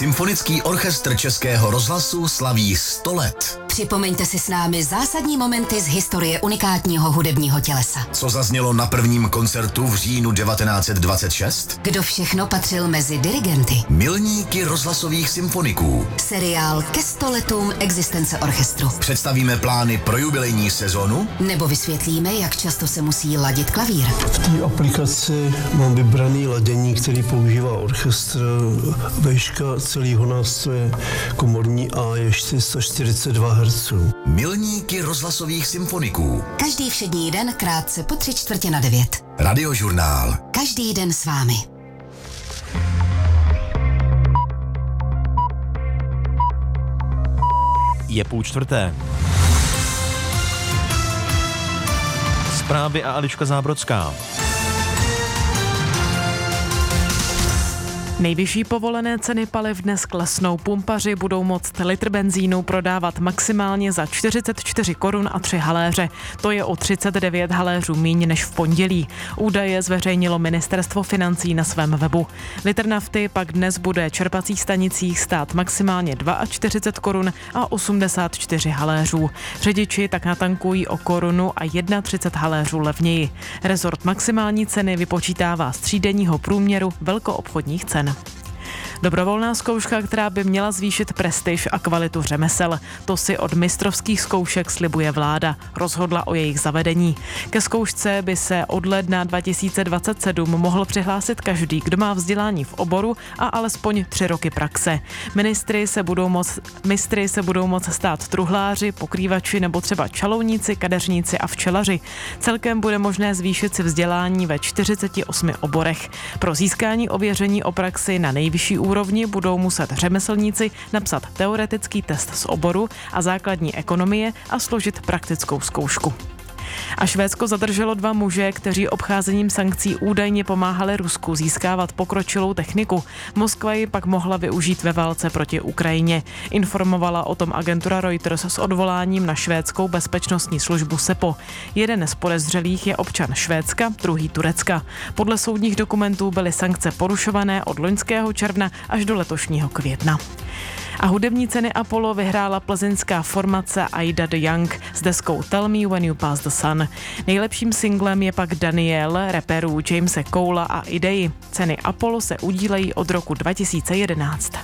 Symfonický orchestr Českého rozhlasu slaví 100 let. Připomeňte si s námi zásadní momenty z historie unikátního hudebního tělesa. Co zaznělo na prvním koncertu v říjnu 1926? Kdo všechno patřil mezi dirigenty? Milníky rozhlasových symfoniků. Seriál ke 100 letům existence orchestru. Představíme plány pro jubilejní sezonu? Nebo vysvětlíme, jak často se musí ladit klavír. V té aplikaci mám vybraný ladění, který používá orchestr. Výška celého nástroje komorní A je 442 Hz. Milníky rozhlasových symfoniků. Každý všední den krátce po 8:45. Radiožurnál. Každý den s vámi. Je 3:30. Zprávy a Eliška Zábrodská. Nejvyšší povolené ceny paliv dnes klesnou. Pumpaři budou moct litr benzínu prodávat maximálně za 44 korun a 3 haléře. To je o 39 haléřů míň než v pondělí. Údaje zveřejnilo Ministerstvo financí na svém webu. Litr nafty pak dnes bude čerpacích stanicích stát maximálně 42 korun a 84 haléřů. Řidiči tak natankují o korunu a 31 haléřů levněji. Rezort maximální ceny vypočítává z třídenního průměru velkoobchodních cen. Dobrovolná zkouška, která by měla zvýšit prestiž a kvalitu řemesel. To si od mistrovských zkoušek slibuje vláda. Rozhodla o jejich zavedení. Ke zkoušce by se od ledna 2027 mohl přihlásit každý, kdo má vzdělání v oboru a alespoň 3 roky praxe. Mistry se budou moct stát truhláři, pokrývači nebo třeba čalouníci, kadeřníci a včelaři. Celkem bude možné zvýšit si vzdělání ve 48 oborech. Pro získání ověření o praxi na nejvyšší úrovni budou muset řemeslníci napsat teoretický test z oboru a základní ekonomie a složit praktickou zkoušku. A Švédsko zadrželo 2 muže, kteří obcházením sankcí údajně pomáhali Rusku získávat pokročilou techniku. Moskva ji pak mohla využít ve válce proti Ukrajině. Informovala o tom agentura Reuters s odvoláním na švédskou bezpečnostní službu SEPO. Jeden z podezřelých je občan Švédska, druhý Turecka. Podle soudních dokumentů byly sankce porušované od loňského června až do letošního května. A hudební ceny Apollo vyhrála plzeňská formace Ida the Young s deskou Tell Me When You Pass the Sun. Nejlepším singlem je pak Daniel raperů Jamese Cola a Idei. Ceny Apollo se udílejí od roku 2011.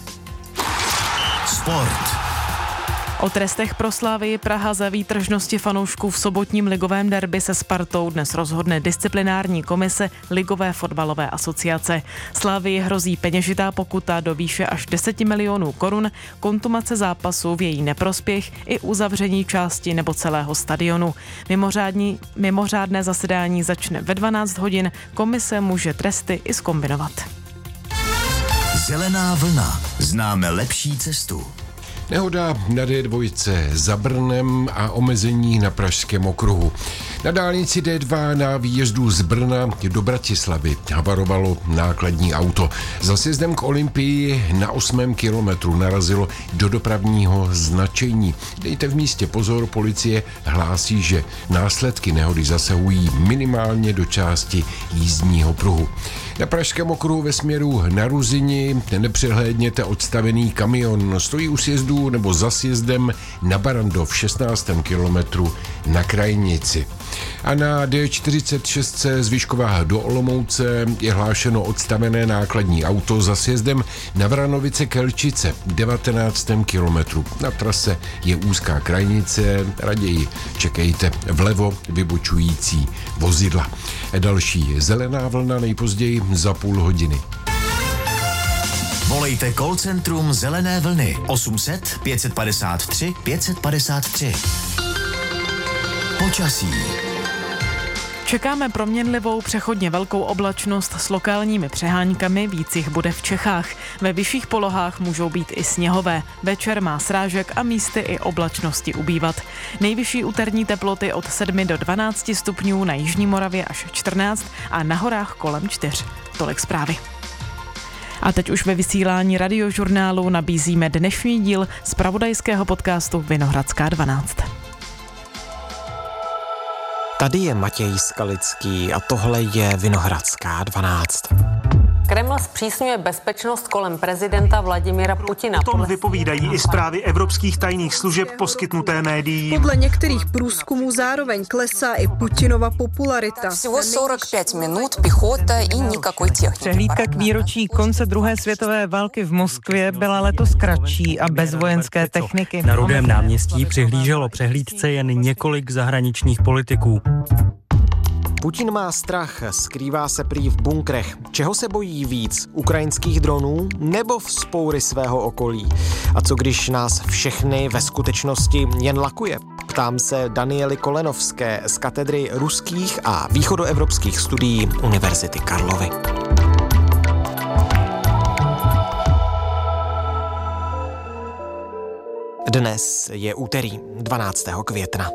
Sport. O trestech pro Slavii Praha za výtržnosti fanoušků v sobotním ligovém derby se Spartou dnes rozhodne disciplinární komise Ligové fotbalové asociace. Slavii hrozí peněžitá pokuta do výše až 10 milionů korun, kontumace zápasu v její neprospěch i uzavření části nebo celého stadionu. Mimořádné zasedání začne ve 12 hodin, komise může tresty i zkombinovat. Zelená vlna. Známe lepší cestu. Nehoda na D2 za Brnem a omezení na Pražském okruhu. Na dálnici D2 na výjezdu z Brna do Bratislavy havarovalo nákladní auto. Za sjezdem k Olympii na 8. kilometru narazilo do dopravního značení. Dejte v místě pozor, policie hlásí, že následky nehody zasahují minimálně do části jízdního pruhu. Na Pražském okruhu ve směru na Ruzini nepřehlédněte odstavený kamion. Stojí u sjezdu nebo za sjezdem na Barandov v 16. kilometru na Krajnici. A na D46 z Vyškova do Olomouce je hlášeno odstavené nákladní auto za sjezdem na Vranovice Kelčice v 19. kilometru. Na trase je úzká krajnice, raději čekejte vlevo vybočující vozidla. Další zelená vlna nejpozději za půl hodiny. Volejte call centrum Zelené vlny 800 553 553. Počasí. Čekáme proměnlivou přechodně velkou oblačnost s lokálními přeháňkami, víc jich bude v Čechách. Ve vyšších polohách můžou být i sněhové. Večer má srážek a místy i oblačnosti ubývat. Nejvyšší úterní teploty od 7 do 12 stupňů na jižní Moravě až 14 a na horách kolem 4. Tolik zprávy. A teď už ve vysílání Radiožurnálu nabízíme dnešní díl zpravodajského podcastu Vinohradská 12. Tady je Matěj Skalický a tohle je Vinohradská 12. Kreml zpřísňuje bezpečnost kolem prezidenta Vladimira Putina. O tom vypovídají i zprávy evropských tajných služeb poskytnuté médií. Podle některých průzkumů zároveň klesá i Putinova popularita. Всего 45 minut, pěchota i nikakoj techniky. Přehlídka k výročí konce druhé světové války v Moskvě byla letos kratší a bez vojenské techniky. Na Rudém náměstí přihlíželo přehlídce jen několik zahraničních politiků. Putin má strach, skrývá se prý v bunkrech. Čeho se bojí víc? Ukrajinských dronů nebo vzpoury svého okolí? A co když nás všechny ve skutečnosti jen lakuje? Ptám se Daniely Kolenovské z katedry ruských a východoevropských studií Univerzity Karlovy. Dnes je úterý 12. května.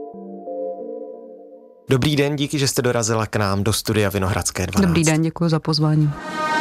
Dobrý den, díky, že jste dorazila k nám do studia Vinohradské 12. Dobrý den, děkuji za pozvání.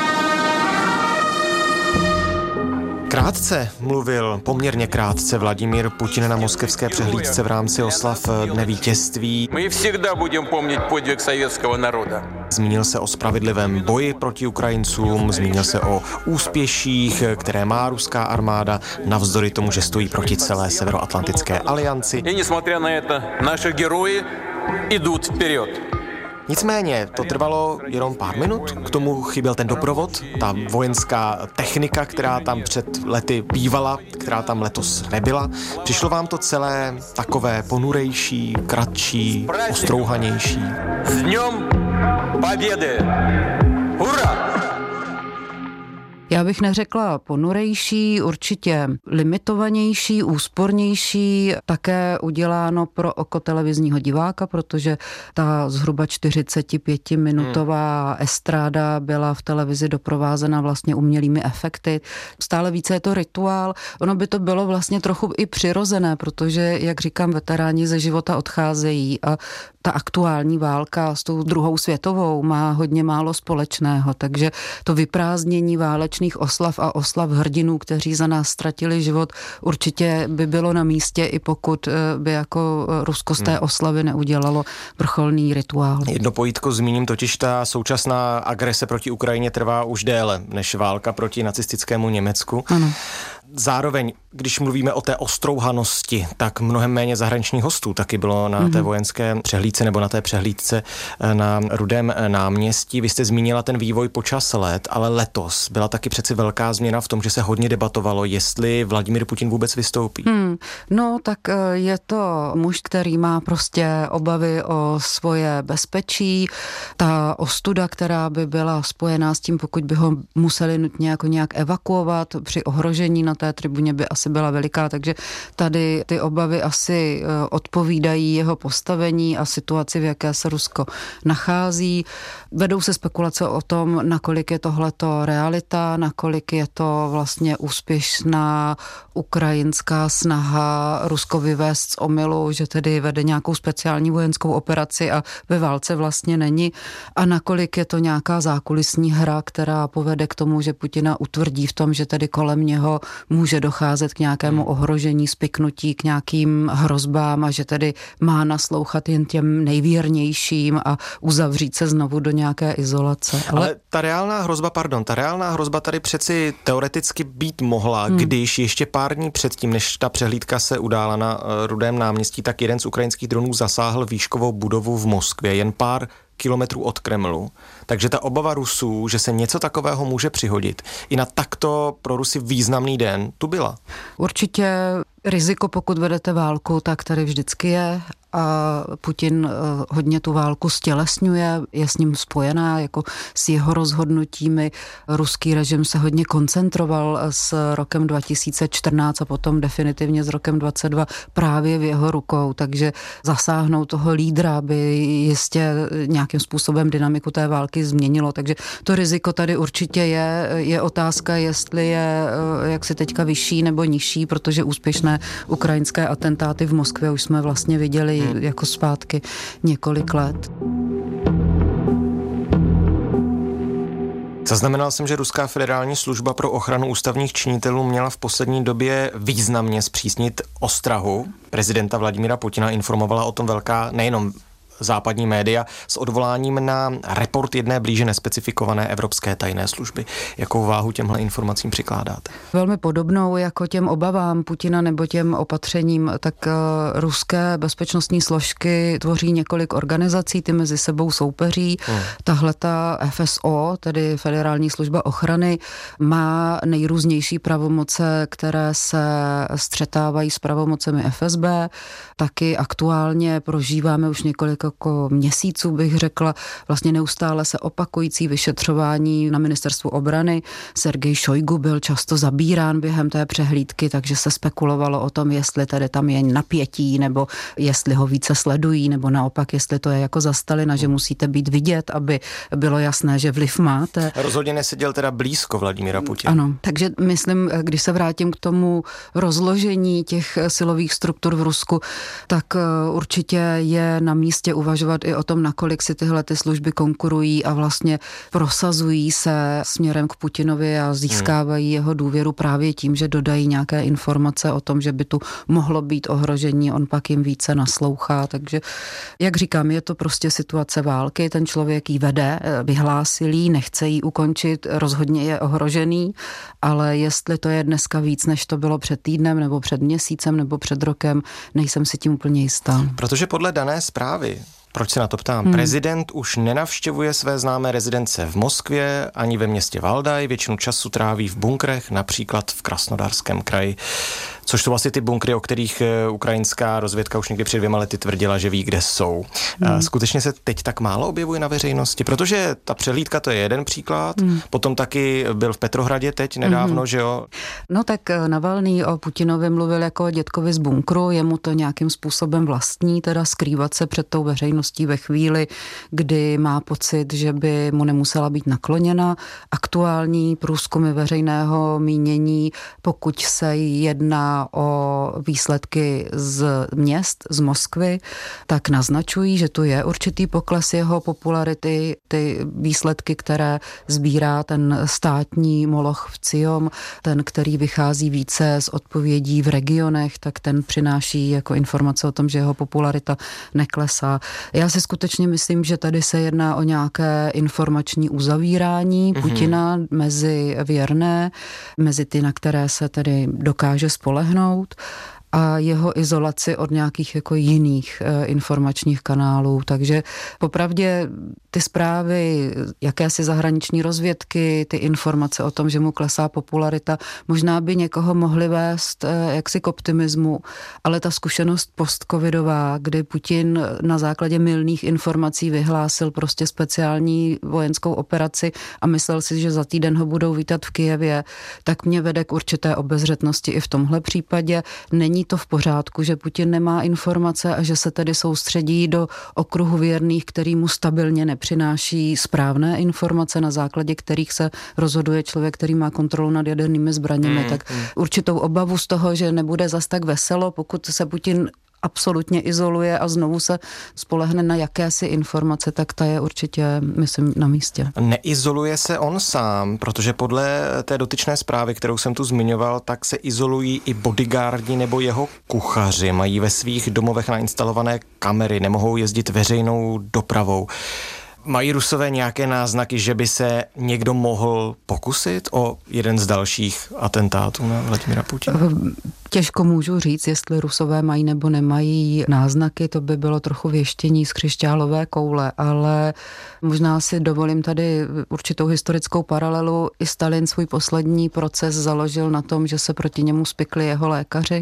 Krátce mluvil, poměrně krátce, Vladimír Putin na moskevské přehlídce v rámci oslav Dne vítězství. My vždycky budeme pamět podvih sovětského národa. Zmínil se o spravedlivém boji proti Ukrajincům, zmínil se o úspěších, které má ruská armáda, navzdory tomu, že stojí proti celé Severoatlantické alianci. I nesмотря na to, naši heroji jdou vpřed. Nicméně to trvalo jenom pár minut, k tomu chyběl ten doprovod, ta vojenská technika, která tam před lety bývala, která tam letos nebyla. Přišlo vám to celé takové ponurejší, kratší, ostrouhanější? S dnem pobědy! Hurá! Já bych neřekla ponurejší, určitě limitovanější, úspornější, také uděláno pro oko televizního diváka, protože ta zhruba 45-minutová estráda byla v televizi doprovázena vlastně umělými efekty. Stále více je to rituál. Ono by to bylo vlastně trochu i přirozené, protože, jak říkám, veteráni ze života odcházejí a ta aktuální válka s tou druhou světovou má hodně málo společného, takže to vyprázdnění válečných oslav a oslav hrdinů, kteří za nás ztratili život, určitě by bylo na místě, i pokud by jako Rusko z té oslavy neudělalo vrcholný rituál. Jedno pojítko zmíním, totiž ta současná agrese proti Ukrajině trvá už déle než válka proti nacistickému Německu. Ano. Zároveň, když mluvíme o té ostrouhanosti, tak mnohem méně zahraničních hostů taky bylo na té vojenské přehlídce nebo na té přehlídce na Rudém náměstí. Vy jste zmínila ten vývoj počas let, ale letos byla taky přeci velká změna v tom, že se hodně debatovalo, jestli Vladimír Putin vůbec vystoupí. No, tak je to muž, který má prostě obavy o svoje bezpečí. Ta ostuda, která by byla spojená s tím, pokud by ho museli nutně jako nějak evakuovat při ohrožení na té tribuně, by asi byla veliká, takže tady ty obavy asi odpovídají jeho postavení a situaci, v jaké se Rusko nachází. Vedou se spekulace o tom, nakolik je tohleto realita, nakolik je to vlastně úspěšná ukrajinská snaha Rusko vyvést z omylu, že tedy vede nějakou speciální vojenskou operaci a ve válce vlastně není, a nakolik je to nějaká zákulisní hra, která povede k tomu, že Putina utvrdí v tom, že tedy kolem něho může docházet k nějakému ohrožení, spiknutí, k nějakým hrozbám a že tedy má naslouchat jen těm nejvěrnějším a uzavřít se znovu do nějaké izolace. Ale ta reálná hrozba tady přeci teoreticky být mohla, když ještě pár dní předtím, než ta přehlídka se udála na Rudém náměstí, tak jeden z ukrajinských dronů zasáhl výškovou budovu v Moskvě, jen pár kilometrů od Kremlu. Takže ta obava Rusů, že se něco takového může přihodit i na takto pro Rusy významný den, tu byla. Určitě riziko, pokud vedete válku, tak tady vždycky je a Putin hodně tu válku stělesňuje, je s ním spojená jako s jeho rozhodnutími. Ruský režim se hodně koncentroval s rokem 2014 a potom definitivně s rokem 2022 právě v jeho rukou, takže zasáhnout toho lídra by jistě nějakým způsobem dynamiku té války změnilo, takže to riziko tady určitě je otázka, jestli je jak si teďka vyšší nebo nižší, protože úspěšné ukrajinské atentáty v Moskvě už jsme vlastně viděli jako zpátky několik let. Zaznamenal jsem, že Ruská federální služba pro ochranu ústavních činitelů měla v poslední době významně zpřísnit ostrahu prezidenta Vladimíra Putina. Informovala o tom velká nejenom západní média s odvoláním na report jedné blíže nespecifikované evropské tajné služby. Jakou váhu těmhle informacím přikládáte? Velmi podobnou jako těm obavám Putina nebo těm opatřením, tak ruské bezpečnostní složky tvoří několik organizací, ty mezi sebou soupeří. Tahleta FSO, tedy Federální služba ochrany, má nejrůznější pravomoce, které se střetávají s pravomocemi FSB. Taky aktuálně prožíváme už několik jako měsíců, bych řekla, vlastně neustále se opakující vyšetřování na ministerstvu obrany. Sergej Šojgu byl často zabírán během té přehlídky, takže se spekulovalo o tom, jestli tady tam je napětí, nebo jestli ho více sledují, nebo naopak, jestli to je jako za Stalina, že musíte být vidět, aby bylo jasné, že vliv máte. Rozhodně neseděl teda blízko Vladimíra Putina. Ano, takže myslím, když se vrátím k tomu rozložení těch silových struktur v Rusku, tak určitě je na místě uvažovat i o tom, nakolik si tyhle ty služby konkurují a vlastně prosazují se směrem k Putinovi a získávají jeho důvěru právě tím, že dodají nějaké informace o tom, že by tu mohlo být ohrožení, on pak jim více naslouchá, takže jak říkám, je to prostě situace války, ten člověk ji vede, vyhlásil ji, nechce ji ukončit, rozhodně je ohrožený, ale jestli to je dneska víc, než to bylo před týdnem, nebo před měsícem, nebo před rokem, nejsem si tím úplně jistá. Protože podle dané zprávy, proč se na to ptám, prezident už nenavštěvuje své známé rezidence v Moskvě ani ve městě Valdaj, většinu času tráví v bunkrech, například v Krasnodarském kraji, což jsou asi ty bunkry, o kterých ukrajinská rozvědka už někdy před 2 lety tvrdila, že ví, kde jsou. Skutečně se teď tak málo objevuje na veřejnosti, protože ta přehlídka, to je jeden příklad, potom taky byl v Petrohradě teď nedávno, že jo? No tak Navalný o Putinovi mluvil jako o dětkovi z bunkru, je mu to nějakým způsobem vlastní, teda skrývat se před tou veřejností ve chvíli, kdy má pocit, že by mu nemusela být nakloněna. Aktuální průzkumy veřejného mínění, pokud se jedná o výsledky z měst, z Moskvy, tak naznačují, že tu je určitý pokles jeho popularity. Ty výsledky, které sbírá ten státní moloch v CIOM, ten, který vychází více z odpovědí v regionech, tak ten přináší jako informace o tom, že jeho popularita neklesá. Já si skutečně myslím, že tady se jedná o nějaké informační uzavírání Putina mezi věrné, mezi ty, na které se tedy dokáže spolehnout, a jeho izolaci od nějakých jako jiných informačních kanálů. Takže popravdě ty zprávy, jakési zahraniční rozvědky, ty informace o tom, že mu klesá popularita, možná by někoho mohly vést jaksi k optimismu, ale ta zkušenost postcovidová, kdy Putin na základě mylných informací vyhlásil prostě speciální vojenskou operaci a myslel si, že za týden ho budou vítat v Kyjevě, tak mě vede k určité obezřetnosti i v tomhle případě. Není to v pořádku, že Putin nemá informace a že se tedy soustředí do okruhu věrných, který mu stabilně nepřináší správné informace, na základě kterých se rozhoduje člověk, který má kontrolu nad jadernými zbraněmi. Tak určitou obavu z toho, že nebude zas tak veselo, pokud se Putin absolutně izoluje a znovu se spolehne na jakési informace, tak ta je určitě, myslím, na místě. Neizoluje se on sám, protože podle té dotyčné zprávy, kterou jsem tu zmiňoval, tak se izolují i bodyguardi nebo jeho kuchaři. Mají ve svých domovech nainstalované kamery, nemohou jezdit veřejnou dopravou. Mají Rusové nějaké náznaky, že by se někdo mohl pokusit o jeden z dalších atentátů na Vladimira Putina? Těžko můžu říct, jestli Rusové mají nebo nemají náznaky, to by bylo trochu věštění z křišťálové koule, ale možná si dovolím tady určitou historickou paralelu. I Stalin svůj poslední proces založil na tom, že se proti němu spikli jeho lékaři.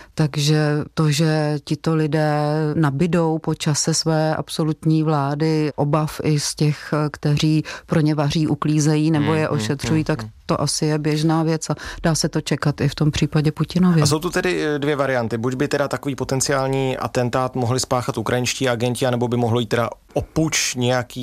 Takže to, že tito lidé nabydou po čase své absolutní vlády obav i z těch, kteří pro ně vaří, uklízejí nebo je ošetřují, tak to asi je běžná věc a dá se to čekat i v tom případě Putinově. A jsou tu tedy 2 varianty. Buď by teda takový potenciální atentát mohli spáchat ukrajinští agenti, anebo by mohlo jít teda o puč nějakých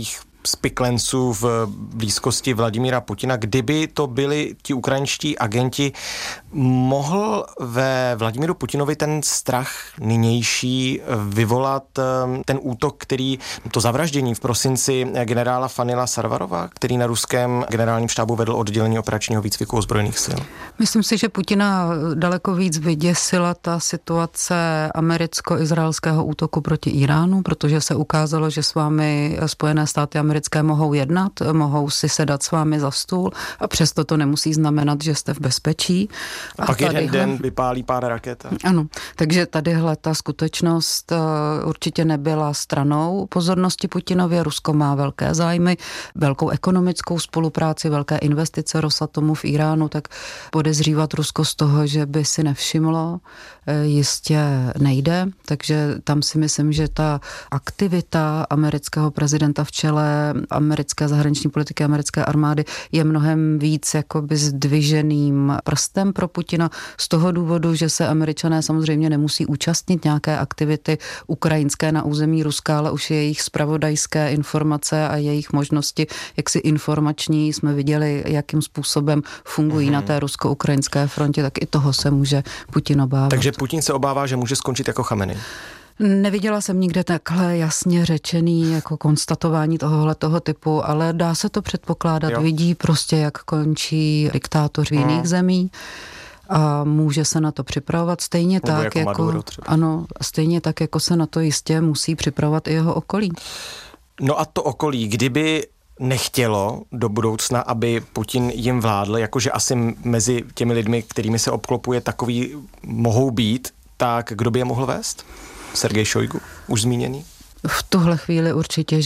spiklenců v blízkosti Vladimíra Putina. Kdyby to byli ti ukrajinští agenti, mohl ve Vladimíru Putinovi ten strach nynější vyvolat ten útok, to zavraždění v prosinci generála Fanila Sarvarova, který na ruském generálním štábu vedl oddělení operačního výcviku ozbrojených sil? Myslím si, že Putina daleko víc vyděsila ta situace americko-izraelského útoku proti Iránu, protože se ukázalo, že s vámi Spojené státy americké mohou jednat, mohou si sedat s vámi za stůl a přesto to nemusí znamenat, že jste v bezpečí. A pak jeden den vypálí pár raket. Ano, takže tadyhle ta skutečnost určitě nebyla stranou pozornosti Putinově. Rusko má velké zájmy, velkou ekonomickou spolupráci, velké investice Rosatomu v Iránu, tak podezřívat Rusko z toho, že by si nevšimlo, jistě nejde. Takže tam si myslím, že ta aktivita amerického prezidenta v čele americké zahraniční politiky, americké armády je mnohem víc jakoby zdviženým prstem pro Putina z toho důvodu, že se Američané samozřejmě nemusí účastnit nějaké aktivity ukrajinské na území Ruska, ale už jejich zpravodajské informace a jejich možnosti, jaksi informační, jsme viděli, jakým způsobem fungují na té rusko-ukrajinské frontě, tak i toho se může Putin obávat. Takže Putin se obává, že může skončit jako Chamenei. Neviděla jsem nikde takhle jasně řečený jako konstatování tohoto typu, ale dá se to předpokládat. Jo. Vidí prostě, jak končí diktátoři jiných zemí a může se na to připravovat stejně tak, stejně tak, jako se na to jistě musí připravovat i jeho okolí. No a to okolí, kdyby nechtělo do budoucna, aby Putin jim vládl, jakože asi mezi těmi lidmi, kterými se obklopuje, takový mohou být, tak kdo by je mohl vést? Sergej Šojgu, už zmíněný? V tuhle chvíli určitě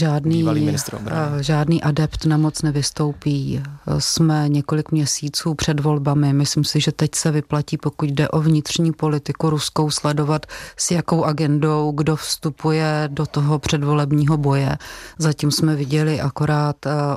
žádný adept na moc nevystoupí. Jsme několik měsíců před volbami. Myslím si, že teď se vyplatí, pokud jde o vnitřní politiku ruskou, sledovat, s jakou agendou, kdo vstupuje do toho předvolebního boje. Zatím jsme viděli akorát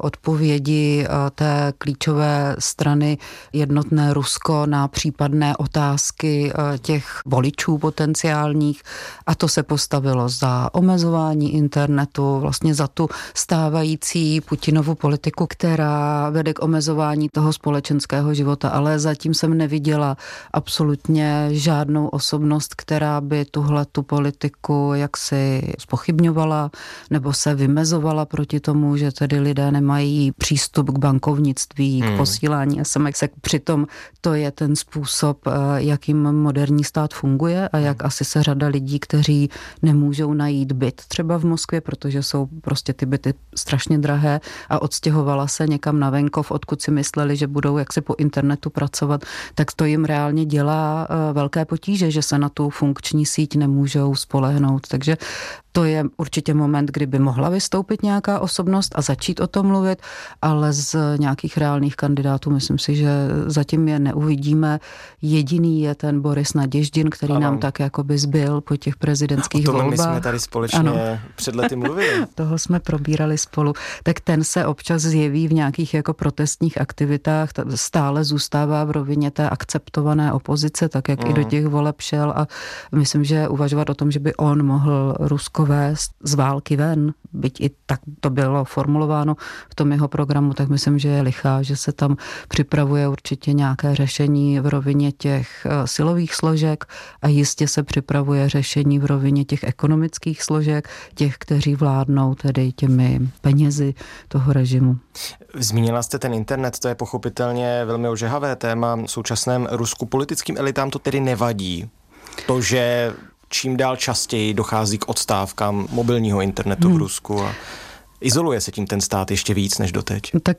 odpovědi té klíčové strany Jednotné Rusko na případné otázky těch voličů potenciálních a to se postavilo za omezování internetu, vlastně za tu stávající Putinovu politiku, která vede k omezování toho společenského života, ale zatím jsem neviděla absolutně žádnou osobnost, která by tu politiku jaksi zpochybňovala nebo se vymezovala proti tomu, že tedy lidé nemají přístup k bankovnictví, k posílání SMS. Přitom to je ten způsob, jakým moderní stát funguje a jak asi se řada lidí, kteří nemůžou najít byt třeba v Moskvě, protože jsou prostě ty byty strašně drahé a odstěhovala se někam na venkov, odkud si mysleli, že budou jaksi po internetu pracovat, tak to jim reálně dělá velké potíže, že se na tu funkční síť nemůžou spolehnout. Takže to je určitě moment, kdyby mohla vystoupit nějaká osobnost a začít o tom mluvit, ale z nějakých reálných kandidátů myslím si, že zatím je neuvidíme. Jediný je ten Boris Naděždin, který nám tak jakoby zbyl po těch prezidentských volbách. My jsme tady společně před lety mluvili. Toho jsme probírali spolu. Tak ten se občas zjeví v nějakých jako protestních aktivitách, stále zůstává v rovině té akceptované opozice, tak jak i do těch voleb šel a myslím, že uvažovat o tom, že by on mohl Rusko vést z války ven, byť i tak to bylo formulováno v tom jeho programu, tak myslím, že je lichá, že se tam připravuje určitě nějaké řešení v rovině těch silových složek a jistě se připravuje řešení v rovině těch ekonomických složek, těch, kteří vládnou tedy těmi penězi toho režimu. Zmínila jste ten internet, to je pochopitelně velmi ožehavé téma. V současném Rusku politickým elitám to tedy nevadí. To, že čím dál častěji dochází k odstávkám mobilního internetu v Rusku a izoluje se tím ten stát ještě víc než doteď. Tak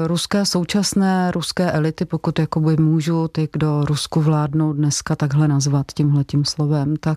současné ruské elity, pokud jakoby můžu ty, kdo Rusku vládnou dneska takhle nazvat tímhletím slovem, tak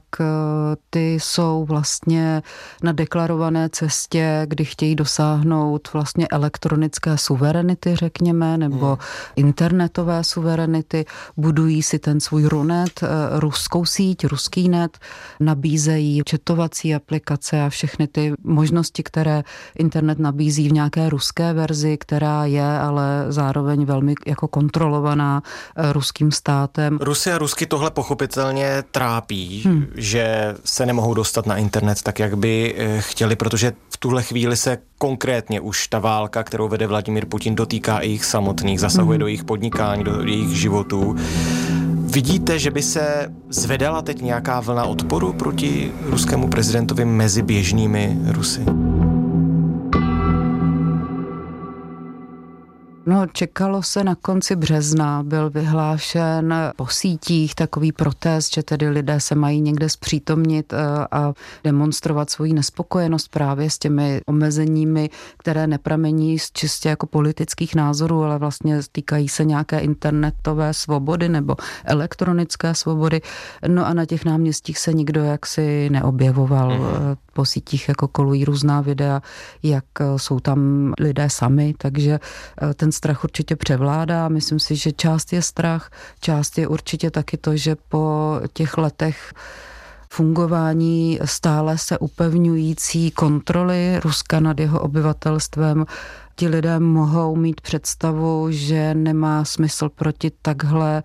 ty jsou vlastně na deklarované cestě, kdy chtějí dosáhnout vlastně elektronické suverenity, řekněme, nebo internetové suverenity, budují si ten svůj RUNET, ruskou síť, ruský net, nabízejí četovací aplikace a všechny ty možnosti, které internet nabízí v nějaké ruské verzi, která je ale zároveň velmi jako kontrolovaná ruským státem. Rusy a Rusky tohle pochopitelně trápí, že se nemohou dostat na internet tak, jak by chtěli, protože v tuhle chvíli se konkrétně už ta válka, kterou vede Vladimír Putin, dotýká i jich samotných, zasahuje do jejich podnikání, do jejich životů. Vidíte, že by se zvedala teď nějaká vlna odporu proti ruskému prezidentovi mezi běžnými Rusy? No, čekalo se na konci března, byl vyhlášen po sítích takový protest, že tedy lidé se mají někde zpřítomnit a demonstrovat svoji nespokojenost právě s těmi omezeními, které nepramení z čistě jako politických názorů, ale vlastně týkají se nějaké internetové svobody nebo elektronické svobody. No a na těch náměstích se nikdo jaksi neobjevoval. Po sítích jako kolují různá videa, jak jsou tam lidé sami, takže ten strach určitě převládá. Myslím si, že část je strach, část je určitě taky to, že po těch letech fungování stále se upevňující kontroly Ruska nad jeho obyvatelstvem, ti lidé mohou mít představu, že nemá smysl proti takhle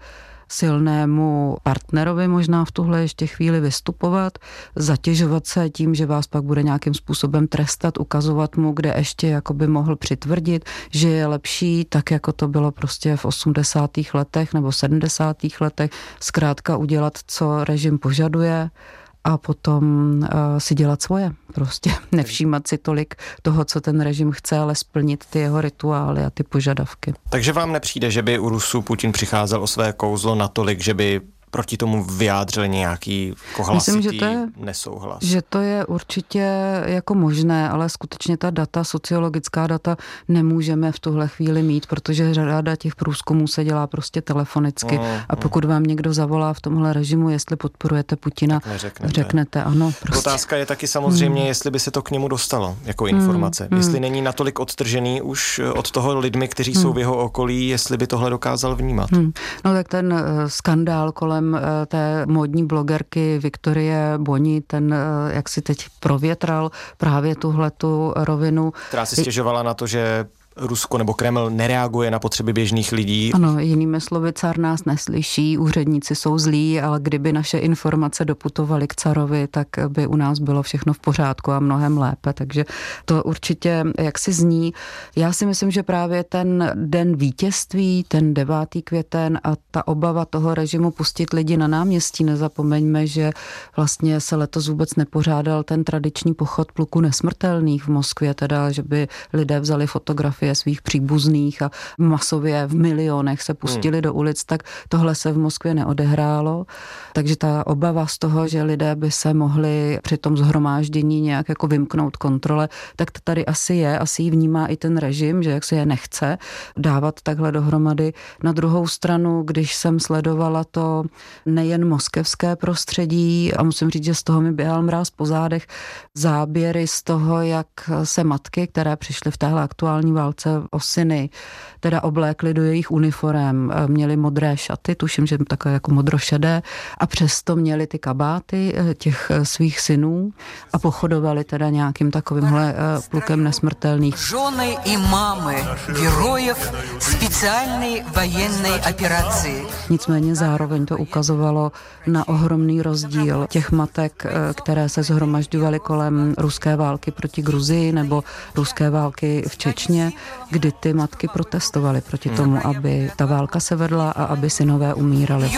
silnému partnerovi možná v tuhle ještě chvíli vystupovat, zatěžovat se tím, že vás pak bude nějakým způsobem trestat, ukazovat mu, kde ještě jakoby mohl přitvrdit, že je lepší, tak jako to bylo prostě v 80. letech nebo 70. letech, zkrátka udělat, co režim požaduje a potom si dělat svoje. Prostě nevšímat si tolik toho, co ten režim chce, ale splnit ty jeho rituály a ty požadavky. Takže vám nepřijde, že by u Rusů Putin přicházel o své kouzlo natolik, že by proti tomu vyjádřili nějaký hlasitý nesouhlas? Že to je určitě jako možné, ale skutečně ta data, sociologická data nemůžeme v tuhle chvíli mít, protože řada těch průzkumů se dělá prostě telefonicky a pokud vám někdo zavolá v tomhle režimu, jestli podporujete Putina, řeknete ano. Prostě. Otázka je taky samozřejmě, jestli by se to k němu dostalo jako informace. Jestli není natolik odtržený už od toho lidmi, kteří jsou v jeho okolí, jestli by tohle dokázal vnímat. No tak ten skandál kolem té módní blogerky Viktorie Boni, ten jak si teď provětral právě tuhletu rovinu. Která si stěžovala na to, že Rusko nebo Kreml nereaguje na potřeby běžných lidí. Ano, jinými slovy, car nás neslyší, úředníci jsou zlí, ale kdyby naše informace doputovaly k carovi, tak by u nás bylo všechno v pořádku a mnohem lépe, takže to určitě jaksi zní. Já si myslím, že právě ten den vítězství, ten 9. květen a ta obava toho režimu pustit lidi na náměstí, nezapomeňme, že vlastně se letos vůbec nepořádal ten tradiční pochod pluku nesmrtelných v Moskvě, teda, že by lidé vzali fotografie svých příbuzných a masově v milionech se pustili do ulic, tak tohle se v Moskvě neodehrálo. Takže ta obava z toho, že lidé by se mohli při tom shromáždění nějak jako vymknout kontrole, tak to tady asi je, asi ji vnímá i ten režim, že jak se je nechce dávat takhle dohromady. Na druhou stranu, když jsem sledovala to nejen moskevské prostředí a musím říct, že z toho mi běhal mráz po zádech, záběry z toho, jak se matky, které přišly v téhle aktuální válce o syny, teda oblékli do jejich uniforem, měli modré šaty, tuším, že takové jako modrošedé a přesto měli ty kabáty těch svých synů a pochodovali teda nějakým takovýmhle plukem nesmrtelných. Ženy i mámy herojev speciální vojenské operace. Nicméně zároveň to ukazovalo na ohromný rozdíl těch matek, které se shromažďovaly kolem ruské války proti Gruzii nebo ruské války v Čečně, kdy ty matky protestovaly proti tomu, aby ta válka se vedla a aby synové umírali.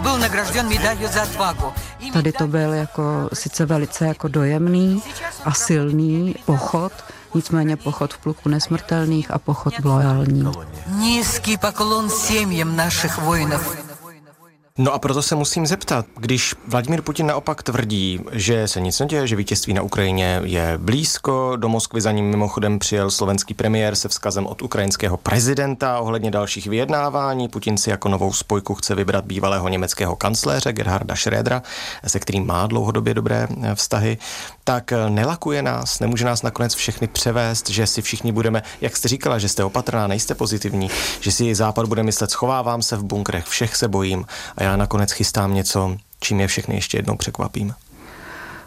Tady to byl jako sice velice jako dojemný a silný pochod, nicméně pochod v pluku nesmrtelných a pochod lojální. Nízký poklon семьям našich vojenů. No a proto se musím zeptat, když Vladimír Putin naopak tvrdí, že se nic neděje, že vítězství na Ukrajině je blízko, do Moskvy za ním mimochodem přijel slovenský premiér se vzkazem od ukrajinského prezidenta ohledně dalších vyjednávání, Putin si jako novou spojku chce vybrat bývalého německého kancléře Gerharda Schrödera, se kterým má dlouhodobě dobré vztahy, tak nelakuje nás, nemůže nás nakonec všechny převést, že si všichni budeme, jak jste říkala, že jste opatrná, nejste pozitivní, že si Západ bude myslet, schovávám se v bunkrech, všech se bojím a já nakonec chystám něco, čím je všechny ještě jednou překvapím.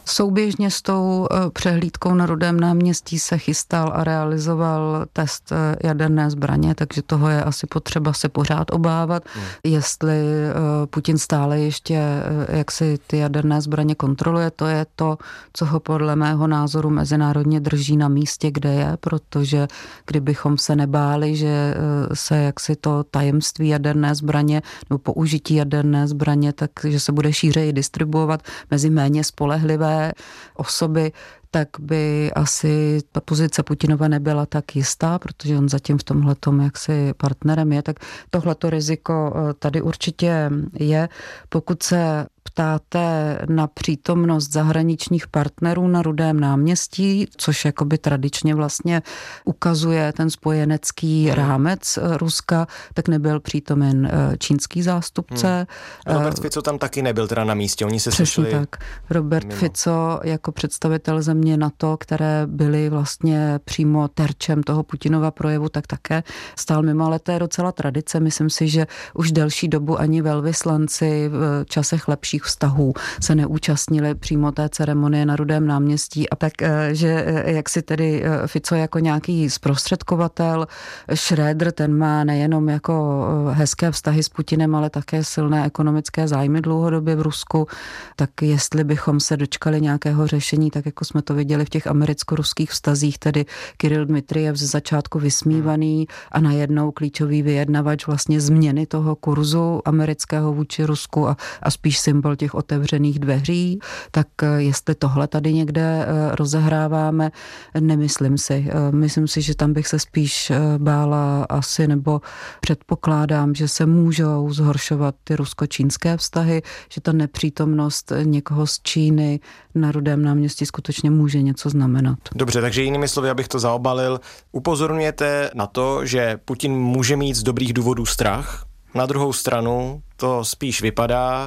Souběžně s tou přehlídkou na Rudém náměstí se chystal a realizoval test jaderné zbraně, takže toho je asi potřeba se pořád obávat. Jestli Putin stále ještě jaksi ty jaderné zbraně kontroluje, to je to, co ho podle mého názoru mezinárodně drží na místě, kde je, protože kdybychom se nebáli, že se jaksi to tajemství jaderné zbraně nebo použití jaderné zbraně, takže se bude šířeji distribuovat mezi méně spolehlivé osoby, tak by asi ta pozice Putinova nebyla tak jistá, protože on zatím v tomhletom jaksi partnerem je, tak tohleto riziko tady určitě je. Pokud se ptáte na přítomnost zahraničních partnerů na Rudém náměstí, což jakoby tradičně vlastně ukazuje ten spojenecký rámec Ruska, tak nebyl přítomen čínský zástupce. Robert Fico tam taky nebyl teda na místě, oni se sešli. Tak. Robert Fico jako představitel země NATO, které byly vlastně přímo terčem toho Putinova projevu, tak také stál mimo, ale to je docela tradice. Myslím si, že už delší dobu ani velvyslanci v časech lepších vztahů se neúčastnili přímo té ceremonie na Rudém náměstí a tak, že jak si tedy Fico jako nějaký zprostředkovatel, Schröder, ten má nejenom jako hezké vztahy s Putinem, ale také silné ekonomické zájmy dlouhodobě v Rusku, tak jestli bychom se dočkali nějakého řešení, tak jako jsme to viděli v těch americko-ruských vztazích, tedy Kiril Dmitrijev ze začátku vysmívaný a najednou klíčový vyjednavač vlastně změny toho kurzu amerického vůči Rusku a spíš symbol těch otevřených dveří, tak jestli tohle tady někde rozehráváme, nemyslím si. Myslím si, že tam bych se spíš bála asi, nebo předpokládám, že se můžou zhoršovat ty rusko-čínské vztahy, že ta nepřítomnost někoho z Číny na Rudém náměstí skutečně může něco znamenat. Dobře, takže jinými slovy, abych to zaobalil, upozorňujete na to, že Putin může mít z dobrých důvodů strach, na druhou stranu to spíš vypadá,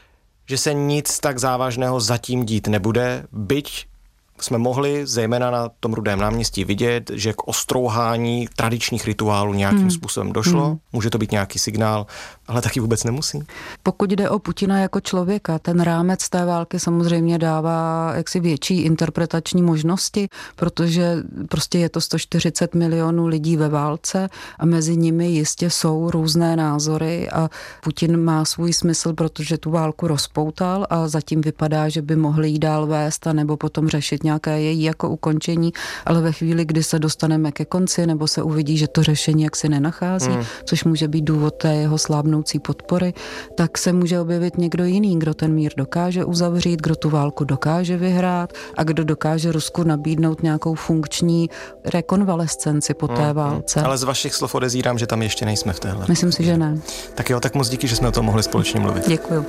že se nic tak závažného zatím dít nebude, byť jsme mohli zejména na tom Rudém náměstí vidět, že k ostrouhání tradičních rituálů nějakým způsobem došlo. Může to být nějaký signál, ale taky vůbec nemusí. Pokud jde o Putina jako člověka, ten rámec té války samozřejmě dává jaksi větší interpretační možnosti, protože prostě je to 140 milionů lidí ve válce a mezi nimi jistě jsou různé názory a Putin má svůj smysl, protože tu válku rozpoutal a zatím vypadá, že by mohli jí dál vést a nebo potom řešit nějaké její jako ukončení, ale ve chvíli, kdy se dostaneme ke konci nebo se uvidí, že to řešení jaksi nenachází, což může být důvod té jeho slábnoucí podpory, tak se může objevit někdo jiný, kdo ten mír dokáže uzavřít, kdo tu válku dokáže vyhrát a kdo dokáže Rusku nabídnout nějakou funkční rekonvalescenci po té válce. Ale z vašich slov odezírám, že tam ještě nejsme v téhle. Myslím si, že ne. Tak jo, tak moc díky, že jsme o tom mohli společně mluvit. Děkuju.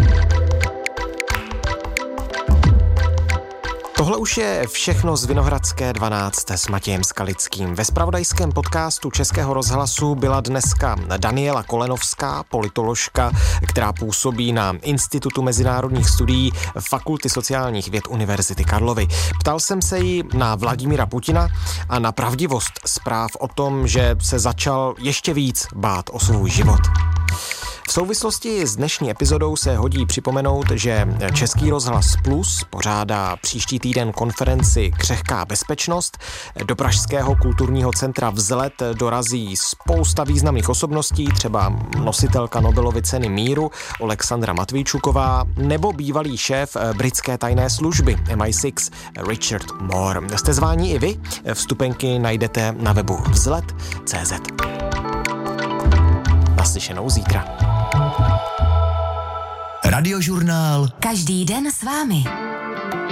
Tohle už je všechno z Vinohradské 12 s Matějem Skalickým. Ve zpravodajském podcastu Českého rozhlasu byla dneska Daniela Kolenovská, politoložka, která působí na Institutu mezinárodních studií Fakulty sociálních věd Univerzity Karlovy. Ptal jsem se jí na Vladimíra Putina a na pravdivost zpráv o tom, že se začal ještě víc bát o svůj život. V souvislosti s dnešní epizodou se hodí připomenout, že Český rozhlas Plus pořádá příští týden konferenci Křehká bezpečnost. Do Pražského kulturního centra Vzlet dorazí spousta významných osobností, třeba nositelka Nobelovy ceny míru Alexandra Matvíčuková nebo bývalý šéf britské tajné služby MI6 Richard Moore. Jste zváni i vy? Vstupenky najdete na webu vzlet.cz. Naslyšenou zítra. Radiožurnál. Každý den s vámi.